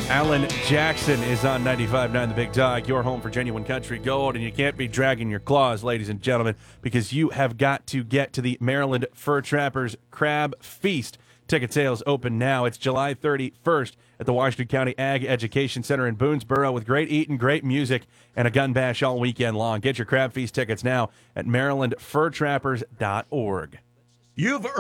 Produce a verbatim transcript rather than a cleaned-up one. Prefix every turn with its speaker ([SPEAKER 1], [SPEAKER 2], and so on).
[SPEAKER 1] Alan Jackson is on ninety-five point nine The Big Dog, your home for genuine country gold, and you can't be dragging your claws, ladies and gentlemen, because you have got to get to the Maryland Fur Trappers Crab Feast. Ticket sales open now. It's July thirty-first at the Washington County Ag Education Center in Boonesboro with great eating, great music, and a gun bash all weekend long. Get your Crab Feast tickets now at maryland fur trappers dot org.
[SPEAKER 2] You've